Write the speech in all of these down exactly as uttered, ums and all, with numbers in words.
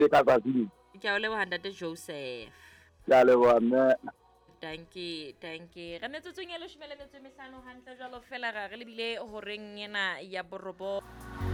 ke ka kwazulu. Ke a o leboha Ntate Joseph. Ke a leboha mme. Thank you, thank you. Re metsotsong e leshome le metso e mehlano hantle jwalo fela ra re lebile horeng ena ya borobo.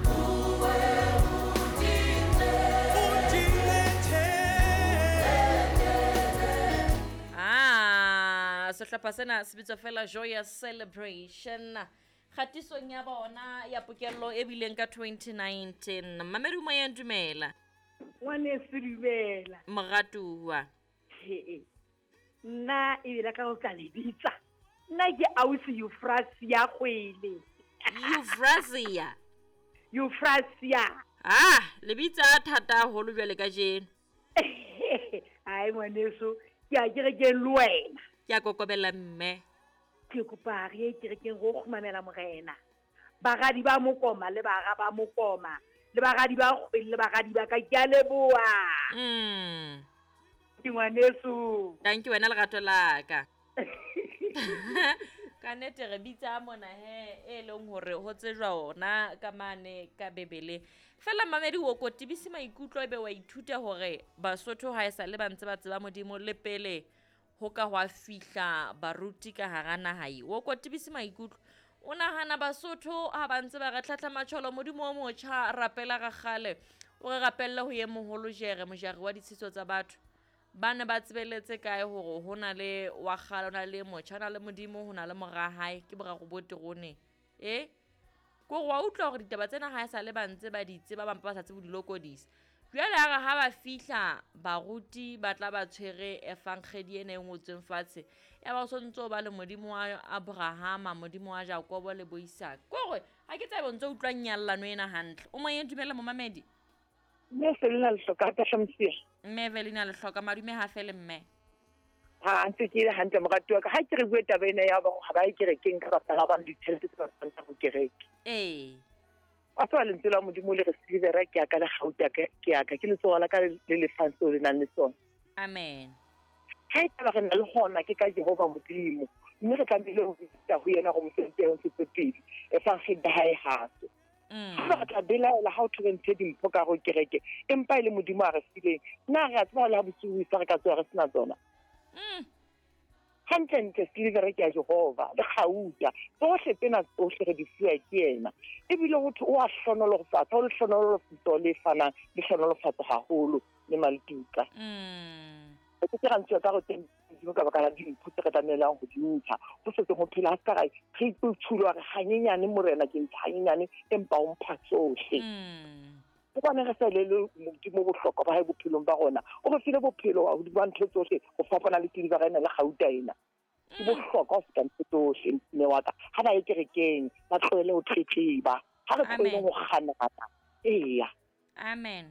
Ah, sehlopha sena se bitswa fela Joyous Celebration. Khatisong ya bona ya pokello e bileng ka twenty nineteen. Mamedi mo ya dumela. Ngwane se dumela. Moratuwa. He. Nna e bile ka go ka lebitsa. Nna ke ausi Euphrasia Kgwele. Euphrasia. Euphrasia. Ah, lebitsa thata holo bjale ka jeno. Ai ngwaneso, ke a kere ke lwena. Ke a kokobela mme. Ke kopa re ke re ke go khumamela morena. Bagadi ba mokoma le baga ba mokoma. Le bagadi ba Kgwele le bagadi ba ka ke a leboa. Mm. Ke ngwaneso. Thank you wena lerato la ka. Ka nete re bitsa mona he e leng hore ho tsejwa ona ka mane ka bebele fela mamedi wo ko tibisi maikutlo ebe wa ithuta hore Basotho ha esa le bantse ba tseba modimo le pele ho ka hwa fihla baruti ka hara nahae wo ko tibisi maikutlo o nahana Basotho ha bantse ba re tlhatla matsholo modimo o motjha rapela ga gale o re rapella ho ye moholo jere mojari wa ditshitso tsa batho bana ba tsebeletse kae hore hona le wa kgala ona le motjha na le modimo hona le morahae ke bora go boterone eh go wa utlwa gore ditaba tsena ha esa le bantse ba ditse ba bampa ba sa tsebo dilokodisa jwale ga ha ba fihla baruti ba tla ba tshwere efangkhedi ene ngotseng fatshe ya ba sontso ba le modimo wa Abraham modimo wa Jacob le Boisaka gore ha ke tsebe ntse utlwa nyallano ena hantle o mo yedumela mo mamedi Mme se lena le hloka ka Shamsia. mme Velina le hloka madume ha fele mme Ha ntse ke ile hantle morati wa ka ha ke re bue taba ena ya ba ha ba ikerekeng ka baka la ba ditšhelete tse ba tsantsa go kereke. eh A tswa lentswe la modimo le re silivera ke aka le gauta ke ya ka ke le tsoga ka le le fanso le nang le sona. amen Ha e tla re na le gona ke ka Jehova modimo mme re tlamehile go bitsa go yena go mosebetsi o se pedi e fa se dae hatso. mm Ba tla belaela ha o thwentse dimpho ka go kereke empa ile modimo a re fileng nna re a tswa la bosiu sa re ka tswa re sena tsona. mm Hantle ntle silivera ke ya Jehova le gauta tsohle tsena tsohle re di fiwa ke yena ebile go o a hlonolo go fatsa o le hlonolo go le fana le hlonolo fatsa haholo le malituka mm ke tsara ntse ka go teng go ka baka la dimpho tse re tlamelang go di ntsha go setse go phela a ska re iputshulwa re hanyenyane morena ke ntsha hanyenyane empa o mpha tsohle mm go bona re sa le modimo bohlokwa ba hae bophelong ba rona o re file bophelo wa di bantho tsohle go fapana le tidi ba rena le gauta ena ke bohlokwa go feta ntho tsohle mme wa ka ha ba ekerekeng ba tlohele ho tletleba ha re tlohele go kganana eya amen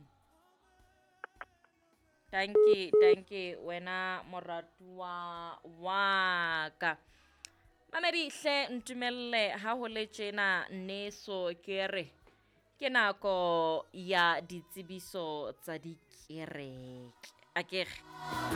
thank you thank you wena moratuwa wa ka mamedi hle ntumelle ha ho le tjena neso ke re ke nako ya ditsebiso tsa dikereke a kere